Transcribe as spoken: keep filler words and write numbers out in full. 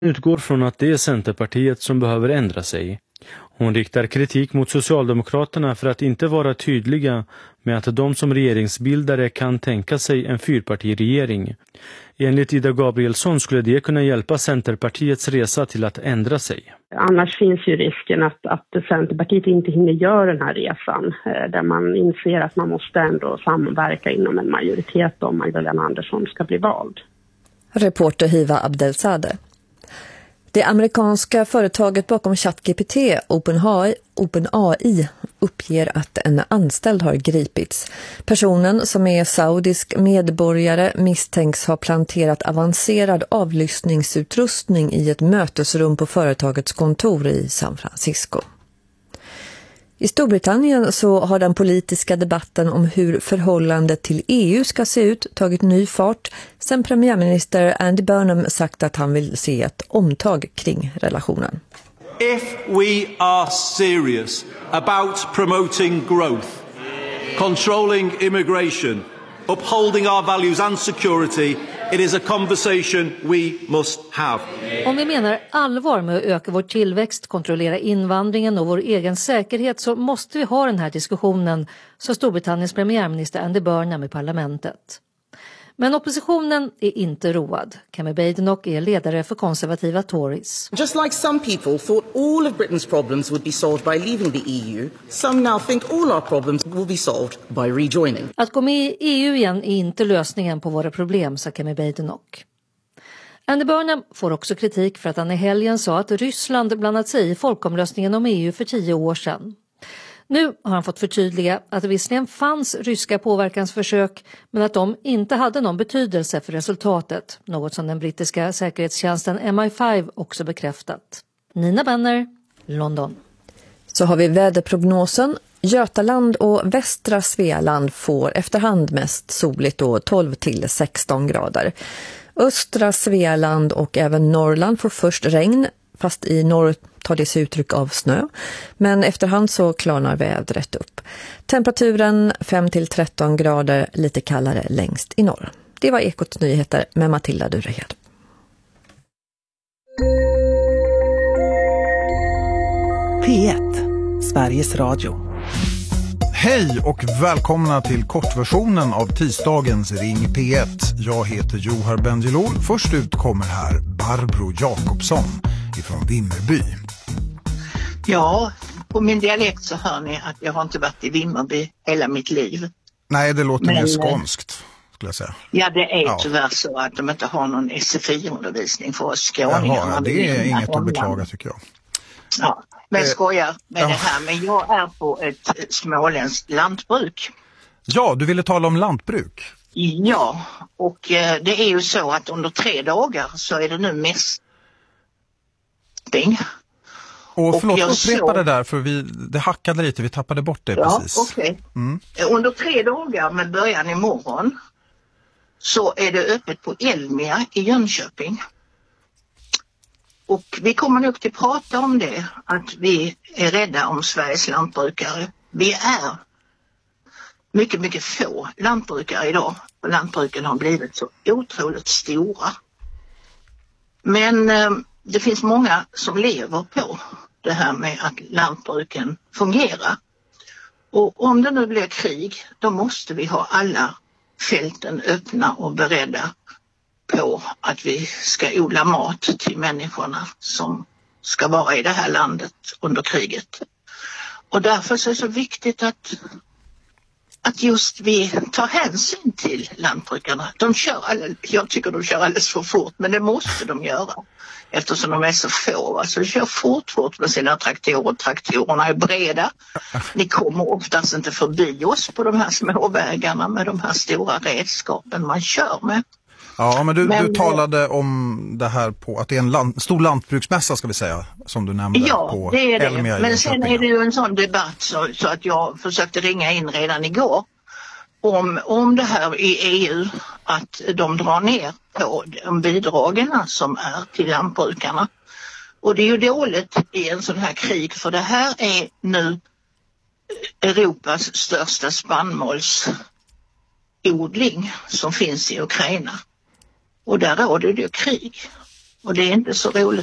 utgår från att det är Centerpartiet som behöver ändra sig. Hon riktar kritik mot Socialdemokraterna för att inte vara tydliga med att de som regeringsbildare kan tänka sig en fyrpartiregering. Enligt Ida Gabrielsson skulle det kunna hjälpa Centerpartiets resa till att ändra sig. Annars finns ju risken att, att Centerpartiet inte hinner göra den här resan. Där man inser att man måste ändå samverka inom en majoritet om Magdalena Andersson ska bli vald. Reporter Hiva Abdelzadeh. Det amerikanska företaget bakom ChatGPT, OpenAI, OpenAI, uppger att en anställd har gripits. Personen, som är saudisk medborgare, misstänks ha planterat avancerad avlyssningsutrustning i ett mötesrum på företagets kontor i San Francisco. I Storbritannien så har den politiska debatten om hur förhållandet till E U ska se ut tagit ny fart sedan premiärminister Andy Burnham sagt att han vill se ett omtag kring relationen. If we are serious about promoting growth, controlling immigration, upholding our values and security, it is a conversation we must have. Om vi menar allvar med att öka vår tillväxt, kontrollera invandringen och vår egen säkerhet så måste vi ha den här diskussionen, sa Storbritanniens premiärminister Andy Burnham i parlamentet. Men oppositionen är inte road. Kemi Badenoch är ledare för konservativa Tories. Just like some people thought all of Britain's problems would be solved by leaving the E U, some now think all our problems will be solved by rejoining. Att gå med i E U igen är inte lösningen på våra problem, sa Kemi Badenoch. Andy Burnham får också kritik för att han i helgen sa att Ryssland blandat sig i folkomröstningen om E U för tio år sedan. Nu har han fått förtydliga att det visserligen fanns ryska påverkansförsök men att de inte hade någon betydelse för resultatet, något som den brittiska säkerhetstjänsten M I fem också bekräftat. Nina Benner, London. Så har vi väderprognosen. Götaland och västra Svealand får efterhand mest soligt och tolv till sexton grader. Östra Svealand och även Norrland får först regn, fast i norr tar det sig uttryck av snö. Men efterhand så klarnar vädret upp. Temperaturen fem till tretton grader, lite kallare längst i norr. Det var Ekots nyheter med Matilda Durehed. P ett, Sveriges Radio. Hej och välkomna till kortversionen av tisdagens Ring P ett. Jag heter Johar Bendjelloul. Först ut kommer här Barbro Jakobsson ifrån Vimmerby. Ja, på min dialekt så hör ni att jag har inte varit i Vimmerby hela mitt liv. Nej, det låter Men, mer skånskt skulle jag säga. Ja, det är ja. tyvärr så att de inte har någon S F I-undervisning för oss skåningar. Jaha, det är inget att beklaga tycker jag. Ja, men skojar med ja. det här. Men jag är på ett småländskt lantbruk. Ja, du ville tala om lantbruk. Ja, och eh, det är ju så att under tre dagar så är det nu mest Och förlåt, och upprepa så... det där för vi, det hackade lite, vi tappade bort det ja, precis. Okay. Mm. Under tre dagar med början imorgon så är det öppet på Elmia i Jönköping. Och vi kommer nog till prata om det, att vi är rädda om Sveriges lantbrukare. Vi är mycket, mycket få lantbrukare idag. Och lantbruken har blivit så otroligt stora. Men eh, det finns många som lever på det här med att lantbruken fungerar. Och om det nu blir krig, då måste vi ha alla fälten öppna och beredda på att vi ska odla mat till människorna som ska vara i det här landet under kriget. Och därför så är det så viktigt att, att just vi tar hänsyn till lantbrukarna. De kör alldeles, jag tycker de kör alldeles för fort, men det måste de göra. Eftersom de är så få. Alltså de kör fort, fort med sina traktorer. Traktorerna är breda. Ni kommer oftast inte förbi oss på de här små vägarna med de här stora redskapen man kör med. Ja, men du, men du talade om det här på att det är en land, stor lantbruksmässa ska vi säga, som du nämnde. Ja, på det är det. Elmia. Men sen är det ju en sån debatt så, så att jag försökte ringa in redan igår om, om det här i E U, att de drar ner på de bidragen som är till lantbrukarna. Och det är ju dåligt i en sån här krig, för det här är nu Europas största spannmålsodling som finns i Ukraina. Och där råder det ju krig. Och det är inte så roligt.